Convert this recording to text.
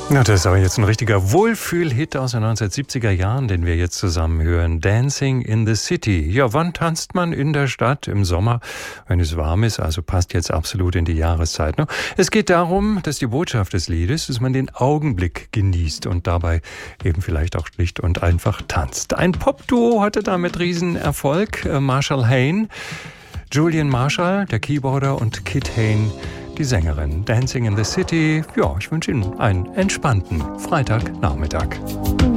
Na, das ist aber jetzt ein richtiger Wohlfühl-Hit aus den 1970er Jahren, den wir jetzt zusammen hören. Dancing in the City. Ja, wann tanzt man in der Stadt? Im Sommer, wenn es warm ist, also passt jetzt absolut in die Jahreszeit. Ne? Es geht darum, dass die Botschaft des Liedes, dass man den Augenblick genießt und dabei eben vielleicht auch schlicht und einfach tanzt. Ein Popduo hatte damit Riesenerfolg. Marshall Hayne, Julian Marshall, der Keyboarder, und Kit Hayne, die Sängerin. Dancing in the City. Ja, ich wünsche Ihnen einen entspannten Freitagnachmittag.